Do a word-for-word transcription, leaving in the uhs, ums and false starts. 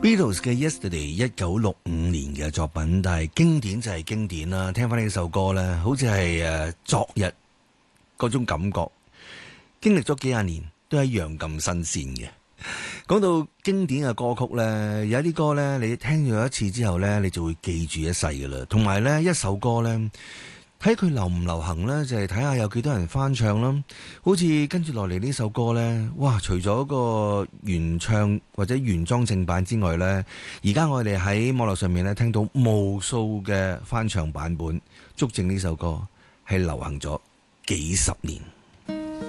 Beatles 嘅 Yesterday 一九六五年嘅作品，但係經典就係經典啦。聽翻呢首歌呢，好似係誒昨日嗰種感覺，經歷咗幾廿年都係一樣咁新鮮嘅。講到經典嘅歌曲呢，有一啲歌呢，你聽咗一次之後呢，你就會記住一世噶啦。同埋呢一首歌呢，睇佢流唔流行呢，就係睇下有幾多人翻唱啦。好似跟住落嚟呢首歌呢，哇！除咗個原唱或者原裝正版之外呢，而家我哋喺網絡上面呢，聽到無數嘅翻唱版本，足證呢首歌係流行咗幾十年。